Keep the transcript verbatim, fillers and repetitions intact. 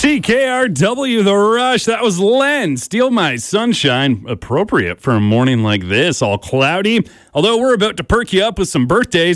C K R W, The Rush. That was Len. Steal My Sunshine. Appropriate for a morning like this, all cloudy. Although we're about to perk you up with some birthdays.